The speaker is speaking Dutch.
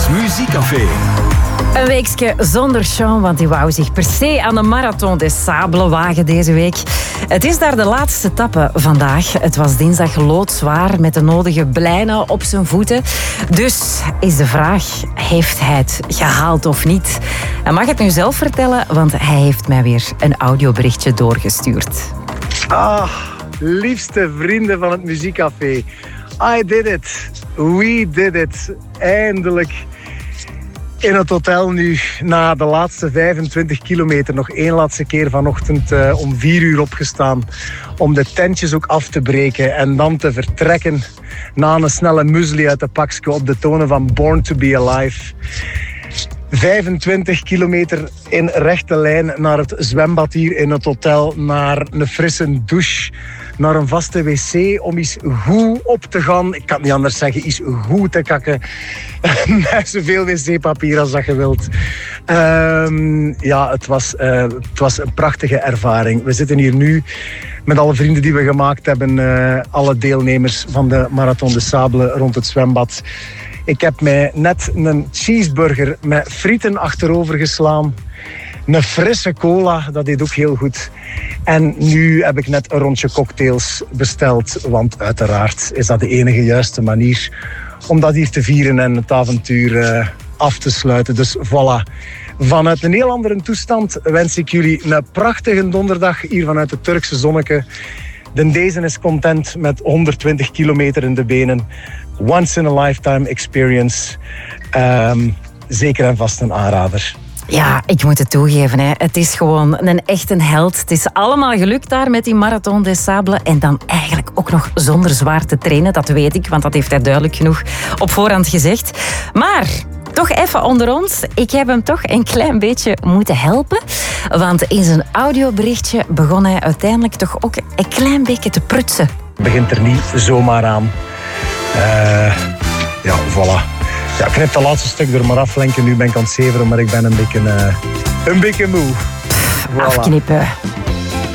Het Muziekcafé. Een weekje zonder Sean, want die wou zich per se aan de Marathon des Sables wagen deze week. Het is daar de laatste etappe vandaag. Het was dinsdag loodzwaar met de nodige blijnen op zijn voeten. Dus is de vraag, heeft hij het gehaald of niet? Hij mag het nu zelf vertellen, want hij heeft mij weer een audioberichtje doorgestuurd. Liefste vrienden van het Muziekcafé. I did it. We did it. Eindelijk in het hotel nu, na de laatste 25 kilometer, nog één laatste keer vanochtend om 4 uur opgestaan. Om de tentjes ook af te breken en dan te vertrekken na een snelle muesli uit de pakje op de tonen van Born to be Alive. 25 kilometer in rechte lijn naar het zwembad hier in het hotel, naar een frisse douche, naar een vaste wc om eens goed op te gaan. Ik kan het niet anders zeggen, eens goed te kakken. Met zoveel wc-papier als dat je wilt. Het was een prachtige ervaring. We zitten hier nu met alle vrienden die we gemaakt hebben, alle deelnemers van de Marathon des Sables rond het zwembad. Ik heb mij net een cheeseburger met frieten achterover geslaan. Een frisse cola, dat deed ook heel goed. En nu heb ik net een rondje cocktails besteld. Want uiteraard is dat de enige juiste manier om dat hier te vieren en het avontuur af te sluiten. Dus voilà. Vanuit een heel andere toestand wens ik jullie een prachtige donderdag hier vanuit het Turkse zonneke. Deze is content met 120 kilometer in de benen. Once in a lifetime experience. Zeker en vast een aanrader. Ja, ik moet het toegeven. Hè. Het is gewoon een echte held. Het is allemaal gelukt daar met die Marathon des Sables. En dan eigenlijk ook nog zonder zwaar te trainen. Dat weet ik, want dat heeft hij duidelijk genoeg op voorhand gezegd. Maar toch even onder ons. Ik heb hem toch een klein beetje moeten helpen. Want in zijn audioberichtje begon hij uiteindelijk toch ook een klein beetje te prutsen. Het begint er niet zomaar aan. Voilà. Ja, ik knip dat laatste stuk er maar aflenken. Nu ben ik aan het zeveren, maar ik ben een beetje moe. Voilà. Afknippen.